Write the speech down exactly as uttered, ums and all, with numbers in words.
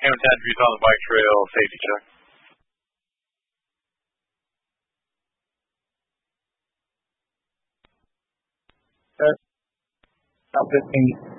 Cameron Andrews on the bike trail safety check. Sir, Top fifteen.